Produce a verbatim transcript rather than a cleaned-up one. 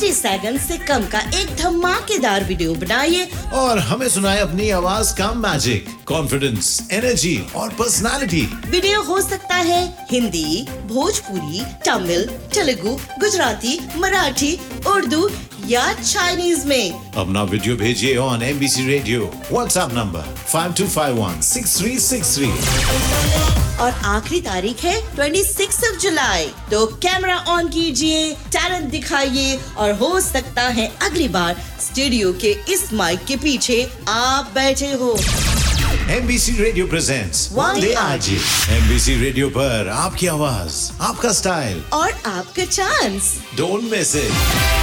Thirty second से कम का एक धमाकेदार वीडियो बनाइए और हमें सुनाए अपनी आवाज का मैजिक, कॉन्फिडेंस, एनर्जी और पर्सनालिटी। वीडियो हो सकता है हिंदी, भोजपुरी, तमिल, तेलुगु, गुजराती, मराठी, उर्दू या चाइनीज में। अपना वीडियो भेजिए on MBC radio WhatsApp number five to five one six three six three. और आखिरी तारीख है छब्बीस जुलाई। तो कैमरा ऑन कीजिए, टैलेंट दिखाइए और हो सकता है अगली बार स्टूडियो के इस माइक के पीछे आप बैठे हो। एमबीसी रेडियो प्रेजेंट्स वंदे आरजे। एमबीसी रेडियो पर आपकी आवाज, आपका स्टाइल और आपका चांस। Don't miss it.